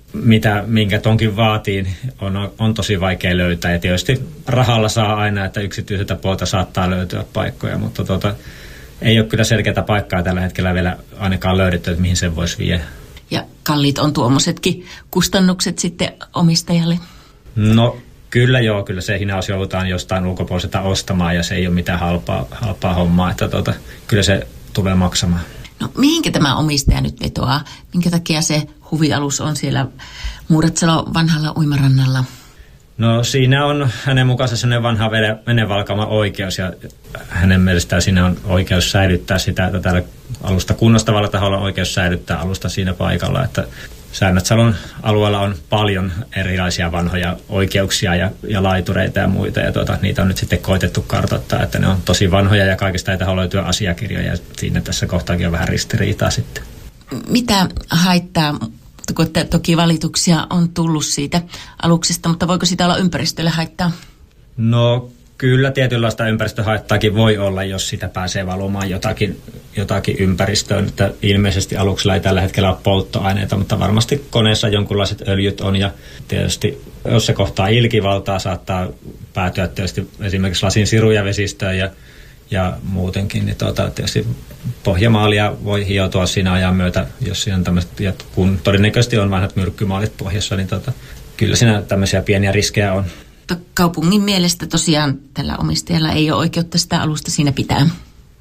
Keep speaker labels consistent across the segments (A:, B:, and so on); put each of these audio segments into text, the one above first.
A: minkä tonkin vaatii, on tosi vaikea löytää. Ja tietysti rahalla saa aina, että yksityiseltä puolta saattaa löytyä paikkoja, mutta ei ole kyllä selkeää paikkaa tällä hetkellä vielä ainakaan löydetty, että mihin sen voisi viedä.
B: Ja kalliit on tuommoisetkin kustannukset sitten omistajalle?
A: No kyllä joo, kyllä se hinaus joudutaan jostain ulkopuoliselta ostamaan ja se ei ole mitään halpaa hommaa, että kyllä se tulee maksamaan.
B: No mihinkä tämä omistaja nyt vetoaa? Minkä takia se huvialus on siellä Muuratsalon vanhalla uimarannalla?
A: No siinä on hänen mukaansa sellainen vanha venevalkaama oikeus ja hänen mielestään siinä on oikeus säilyttää sitä, että täällä alusta kunnostavalla taholla on oikeus säilyttää alusta siinä paikalla, että Säännötsalon alueella on paljon erilaisia vanhoja oikeuksia ja laitureita ja muita ja niitä on nyt sitten koitettu kartoittaa, että ne on tosi vanhoja ja kaikista ei taho löytyä asiakirjoja ja siinä tässä kohtaakin on vähän ristiriitaa sitten.
B: Mitä haittaa, kun toki valituksia on tullut siitä aluksesta, mutta voiko sitä olla ympäristölle haittaa?
A: No kyllä tietynlaista ympäristöhaittaakin voi olla, jos sitä pääsee valumaan jotakin ympäristöön. Että ilmeisesti aluksella ei tällä hetkellä ole polttoaineita, mutta varmasti koneessa jonkunlaiset öljyt on. Ja tietysti jos se kohtaa ilkivaltaa, saattaa päätyä tietysti esimerkiksi lasin siruja vesistöön ja muutenkin. Niin tietysti pohjamaalia voi hioutua siinä ajan myötä, jos siinä on tämmöiset, ja kun todennäköisesti on vanhat myrkkymaalit pohjassa, niin kyllä siinä tämmöisiä pieniä riskejä on.
B: Kaupungin mielestä tosiaan tällä omistajalla ei ole oikeutta sitä alusta siinä pitää.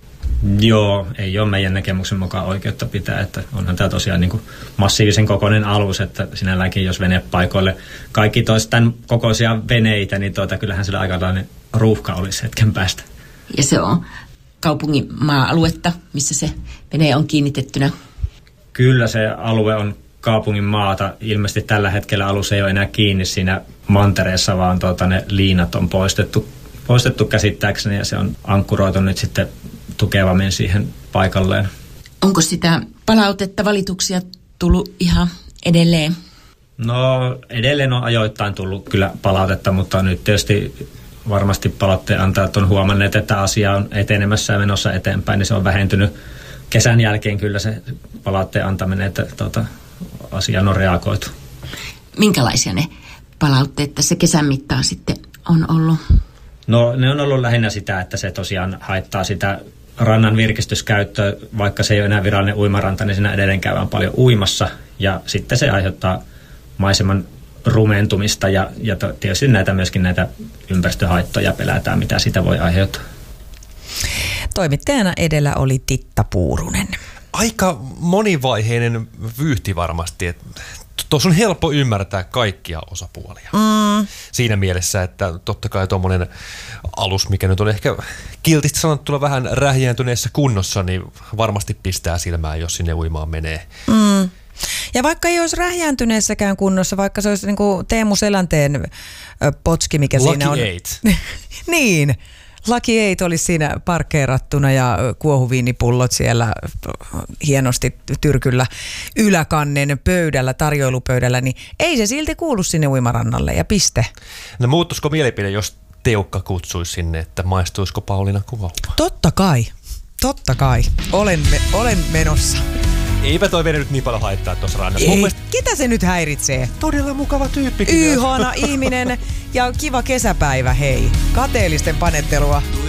A: Joo, ei ole meidän näkemyksen mukaan oikeutta pitää, että onhan tämä tosiaan niin kuin massiivisen kokoinen alus, että sinälläkin jos venepaikoille kaikki toisi tämän kokoisia veneitä, niin kyllähän sillä aikalainen ruuhka olisi hetken päästä.
B: Ja se on kaupungin maa-aluetta, missä se vene on kiinnitettynä?
A: Kyllä se alue on kaupungin maata. Ilmeisesti tällä hetkellä alus ei ole enää kiinni siinä mantereessa, vaan ne liinat on poistettu käsittääkseni ja se on ankkuroitu nyt sitten tukevammin siihen paikalleen.
B: Onko sitä palautetta, valituksia tullut ihan edelleen?
A: No edelleen on ajoittain tullut kyllä palautetta, mutta nyt tietysti varmasti palautteen antajat on huomanneet, että asia on etenemässä ja menossa eteenpäin, niin se on vähentynyt kesän jälkeen kyllä se palautteen antaminen, että asiaan on reagoitu.
B: Minkälaisia ne palautteet tässä kesän mittaan sitten on ollut?
A: No ne on ollut lähinnä sitä, että se tosiaan haittaa sitä rannan virkistyskäyttöä, vaikka se ei ole enää virallinen uimaranta, niin siinä edelleen käydään paljon uimassa ja sitten se aiheuttaa maiseman rumentumista ja tietysti myöskin näitä ympäristöhaittoja pelätään, mitä sitä voi aiheuttaa.
C: Toimittajana edellä oli Titta Puurunen.
D: Aika monivaiheinen vyyhti varmasti. Tuossa on helppo ymmärtää kaikkia osapuolia. Siinä mielessä, että totta kai tuommoinen alus, mikä nyt on ehkä kiltisti sanottuna vähän rähjääntyneessä kunnossa, niin varmasti pistää silmään, jos sinne uimaan menee.
C: Ja vaikka ei olisi rähjääntyneessäkään kunnossa, vaikka se olisi niin kuin Teemu Selänteen potski, mikä
D: Lucky
C: siinä on.
D: Eight.
C: Niin. Lucky Eight olisi siinä parkkeerattuna ja kuohuviinipullot siellä hienosti tyrkyllä yläkannen pöydällä, tarjoilupöydällä, niin ei se silti kuulu sinne uimarannalle ja piste.
D: No muuttuisiko mielipide, jos Teukka kutsuisi sinne, että maistuisiko Pauliina kuva?
C: Totta kai. Olen menossa.
D: Eipä toi vene nyt niin paljon haittaa tuossa rannassa.
C: Ketä se nyt häiritsee?
D: Todella mukava tyyppi.
C: Ihana ihminen ja kiva kesäpäivä, hei. Kateellisten panettelua.